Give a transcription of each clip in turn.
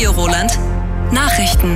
Radio Roland. Nachrichten.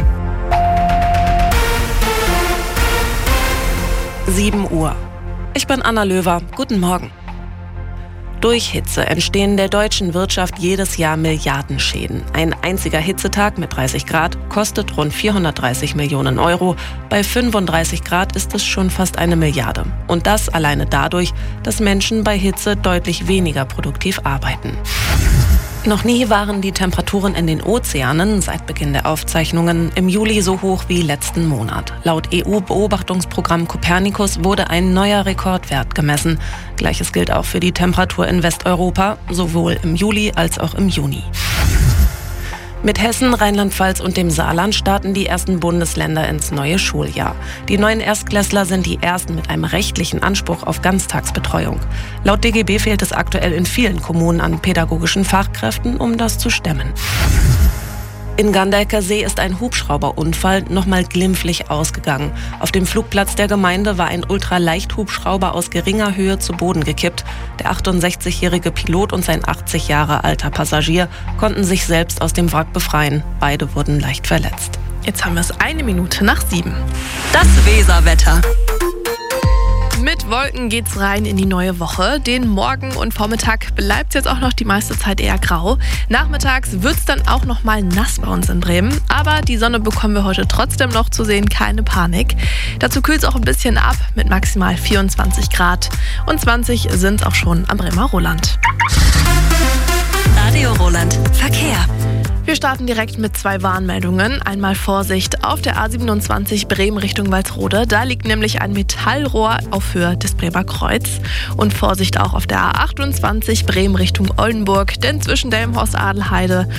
7 Uhr. Ich bin Anna Löwer. Guten Morgen. Durch Hitze entstehen der deutschen Wirtschaft jedes Jahr Milliardenschäden. Ein einziger Hitzetag mit 30 Grad kostet rund 430 Millionen Euro. Bei 35 Grad ist es schon fast 1 Milliarde. Und das alleine dadurch, dass Menschen bei Hitze deutlich weniger produktiv arbeiten. Noch nie waren die Temperaturen in den Ozeanen seit Beginn der Aufzeichnungen im Juli so hoch wie letzten Monat. Laut EU-Beobachtungsprogramm Copernicus wurde ein neuer Rekordwert gemessen. Gleiches gilt auch für die Temperatur in Westeuropa, sowohl im Juli als auch im Juni. Mit Hessen, Rheinland-Pfalz und dem Saarland starten die ersten Bundesländer ins neue Schuljahr. Die neuen Erstklässler sind die ersten mit einem rechtlichen Anspruch auf Ganztagsbetreuung. Laut DGB fehlt es aktuell in vielen Kommunen an pädagogischen Fachkräften, um das zu stemmen. In Gandecker-See ist ein Hubschrauberunfall nochmal glimpflich ausgegangen. Auf dem Flugplatz der Gemeinde war ein Ultraleichthubschrauber aus geringer Höhe zu Boden gekippt. Der 68-jährige Pilot und sein 80 Jahre alter Passagier konnten sich selbst aus dem Wrack befreien. Beide wurden leicht verletzt. Jetzt haben wir es 7:01. Das Weserwetter. Mit Wolken geht's rein in die neue Woche. Den Morgen und Vormittag bleibt jetzt auch noch die meiste Zeit eher grau. Nachmittags wird's dann auch noch mal nass bei uns in Bremen. Aber die Sonne bekommen wir heute trotzdem noch zu sehen, keine Panik. Dazu kühlt's auch ein bisschen ab mit maximal 24 Grad. Und 20 sind's auch schon am Bremer Roland. Radio Roland. Verkehr. Wir starten direkt mit 2 Warnmeldungen. Einmal Vorsicht auf der A27 Bremen Richtung Walsrode. Da liegt nämlich ein Metallrohr auf Höhe des Bremer Kreuz. Und Vorsicht auch auf der A28 Bremen Richtung Oldenburg. Denn zwischen Delmenhorst-Adelheide